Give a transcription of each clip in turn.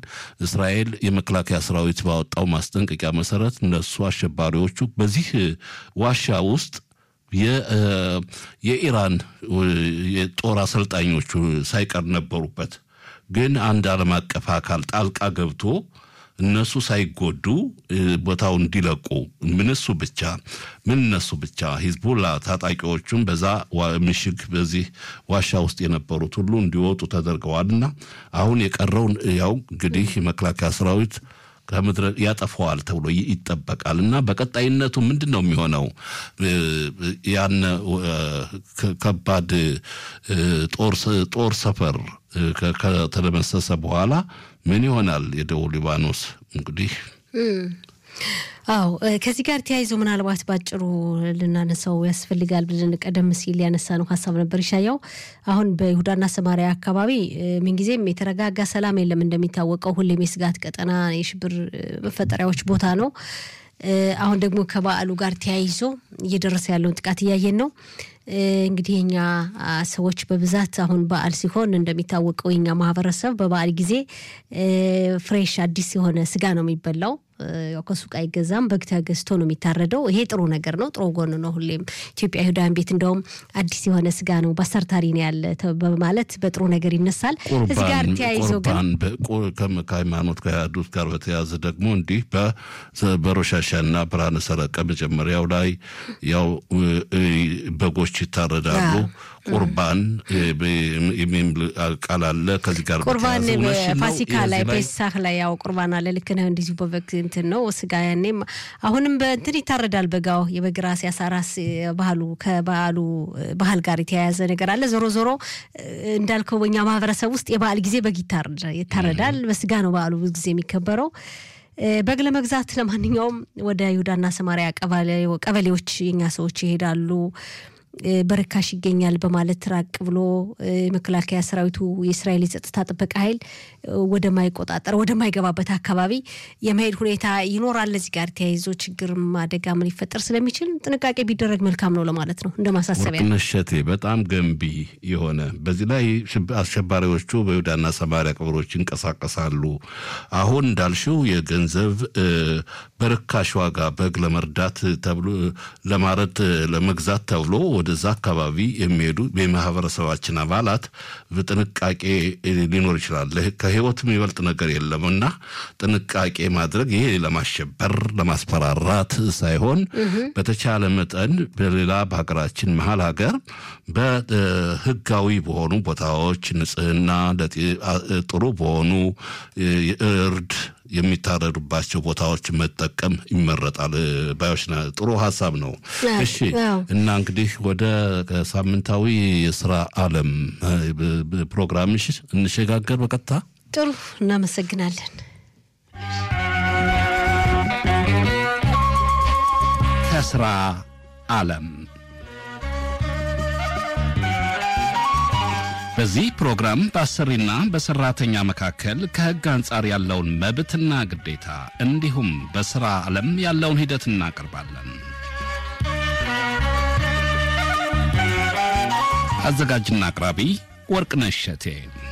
እስራኤል የመከላከያ ሰራዊት ባወጣው ማስጠንቀቂያ መሰረት እነሱ አሸባሪዎቹ በዚህ ዋሻ ውስጥ የኢራን የጦር አሰልጣኞቹ ሳይቀር ነበሩበት ግን አንድ ዓለም አቀፍ አካል ጣልቃ ገብቶ እነሱ ሳይጎዱ ቦታውን እንዲለቁ እነሱ ብቻ ሂዝቡላ ታጣቂዎቹም በዛ ምሽግ በዚህ ዋሻ ውስጥ የነበሩት ሁሉ እንዲወጡ ተደርገዋልና አሁን የቀረውን ያው እንግዲህ የመከላከያ ሰራዊት ከምድር ያጠፋዋል ተብሎ ይጠበቃልና በቀጣይነቱ ምንድነው የሚሆነው ያን ከባድ ጦር ሰፈር ከተደመሰሰ በኋላ ምን ይሆናል የደቡብ ሊባኖስ እንግዲህ ከዚህ ጋር ተያይዞ ምናልባት ባጭሩ ልናነሳው ያስፈልጋል ብለን ቀደም ሲል ያነሳነው ሐሳብ ነበር ይሻያው አሁን በይሁዳና ሰማሪያ አካባቢ ምን ጊዜም የተረጋጋ ሰላም የለም እንደሚታወቀው ሁሌም የስጋት ቀጠና የሽብር መፈጠሪያዎች ቦታ ነው አሁን ደግሞ ከበዓሉ ጋር ተያይዞ እየደረሰ ያለውን ጥቃት ያያየን ነው እንግዲህ የኛ ሰዎች በብዛት አሁን በዓል ሲሆን እንደሚታወቀው የኛ ማህበረሰብ በበዓል ጊዜ ፍሬሽ አዲስ የሆነ ስጋ ነው የሚበላው ከሱቅ አይገዛም በግ ተገዝቶ ነው የሚታረደው ይሄ ጥሩ ነገር ነው ጥሩ ጎን ነው ሁሌም ኢትዮጵያ ይሁዳን ቤት እንደውም አዲስ የሆነ ስጋ ነው በሰርታሪ ነው ያለ በማለት በጥሩ ነገር ይነሳል እዚህ ጋር ተያይዞ ግን ከሃይማኖት ጋር በተያያዘ ደግሞ እንዲህ በሮሻሻና ብርሃነ ሰረቀ መጀመሪያው ላይ ያው በጎች ይታረዳሉ ቁርባን ቃል አለ ከዚህ ጋር ቁርባን በፋሲካ ላይ ፔሳህ ላይ ያው ቁርባን አለ ልክ ነው እንደዚህ በበግ እንትን ነው ስጋ ያኔም አሁንም በእንትን ይታረዳል በጋው የበግራስ ያሳራስ ከባሉ ባህል ጋር የተያያዘ ነገር አለ ዞሮ እንዳልከው በእኛ ማህበረሰብ ውስጥ የበዓል ጊዜ በግ ይታረዳል በስጋ ነው በዓሉ ጊዜ የሚከበረው በግ ለመግዛት ለማንኛውም ወደ ይሁዳና ሰማሪያ ቀበሌዎች የኛ ሰዎች ይሄዳሉ በርካሽ ይገኛል በማለት ራቅ ብሎ መከላከያ ሰራዊቱ የእስራኤል የጸጥታ ጥበቃ ኃይል ወደ ማይቆጣጠር ወደ ማይገባበት አካባቢ የመሄድ ሁኔታ ይኖራል ለዚህ ጋር ተያይዞ ችግር ማደጋ ምን ይፈጠር ስለሚችል ጥንቃቄ ቢደረግ መልካም ነው ለማለት ነው እንደማሳሰቢያ ነሸቴ በጣም ገንቢ የሆነ በዚህ ላይ አሸባሪዎቹ በይሁዳና ሰማሪያ ቀበሮች ይንቀሳቀሳሉ አሁን እንዳልሽው የገንዘብ በርካሽ ዋጋ በግ ለመርዳት ተብሎ ለማረድ ለመግዛት ተብሎ ወደዛ አካባቢ የሚሄዱ የማህበረሰባችን አባላት በጥንቃቄ ሊኖር ይችላል ከህይወት የሚበልጥ ነገር የለምና ጥንቃቄ ማድረግ ይሄ ለማሸበር ለማስፈራራት ሳይሆን በተቻለ መጠን በሌላ በሀገራችን መሃል ሀገር በህጋዊ በሆኑ ቦታዎች ንጽህና ጥሩ በሆኑ እርድ የሚታረዱባቸው ቦታዎች መጠቀም ይመረጣል ባዮሽና ጥሩ ሐሳብ ነው እሺ እና እንግዲህ ወደ ሳምንታዊ የሥራ ዓለም ፕሮግራምሽ እንሸጋገር በቀጥታ ጥሩ እናመሰግናለን ከሥራ ዓለም በዚህ ፕሮግራም በአሰሪና በሰራተኛ መካከል ከሕግ አንጻር ያለውን መብትና ግዴታ እንዲሁም በሥራ ዓለም ያለውን ሂደት እናቀርባለን። አዘጋጅና አቅራቢ ወርቅነሽ እሸቴ።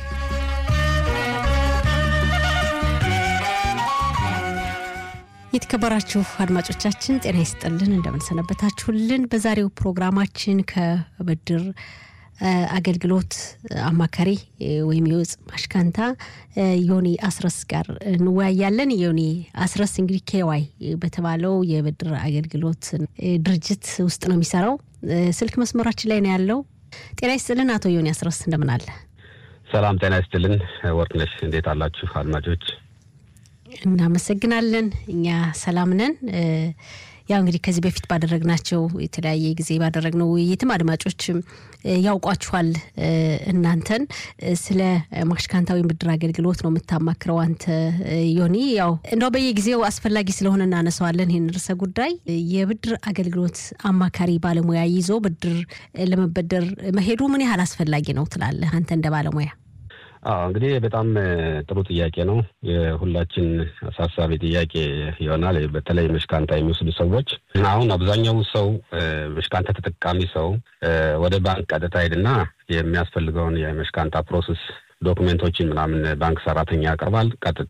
የተከበራችሁ አድማጮቻችን ጤና ይስጥልን እንደምን ሰነበታችሁልን። በዛሬው ፕሮግራማችን ከብድር አገልግሎት አማካሪ ወይም የውጽ ማሽካንታ ዮኒ አስረስ ጋር እንወያያለን። ዮኒ አስረስ እንግዲህ ኬዋይ በተባለው የብድር አገልግሎት ድርጅት ውስጥ ነው የሚሰራው። ስልክ መስመራችን ላይ ነው ያለው። ጤና ይስጥልን አቶ ዮኒ አስረስ እንደምን አለ? ሰላም ጤና ይስጥልን ወርቅነሽ፣ እንዴት አላችሁ አድማጮች? እናመሰግናለን። እኛ ሰላም ነን። ያው እንግዲህ ከዚህ በፊት ባደረግናቸው የተለያየ ጊዜ ባደረግነው ውይይትም አድማጮችም ያውቋችኋል። እናንተን ስለ ማሽካንታዊ ብድር አገልግሎት ነው የምታማክረው አንተ ዮኒ። ያው እንደው በየጊዜው አስፈላጊ ስለሆነ እናነሳዋለን ይሄን ርዕሰ ጉዳይ። የብድር አገልግሎት አማካሪ ባለሙያ ይዞ ብድር ለመበደር መሄዱ ምን ያህል አስፈላጊ ነው ትላለህ አንተ እንደ ባለሙያ? እንግዲህ በጣም ጥሩ ጥያቄ ነው። የሁላችን አሳሳቢ ጥያቄ ይሆናል። በተለይ መሽካንታ የሚወስዱ ሰዎች አሁን አብዛኛው ሰው መሽካንታ ተጠቃሚ ሰው ወደ ባንክ ቀጥታ ሄድና የሚያስፈልገውን የመሽካንታ ፕሮሰስ ዶክመንቶችን ምናምን ባንክ ሰራተኛ ያቀርባል። ቀጥታ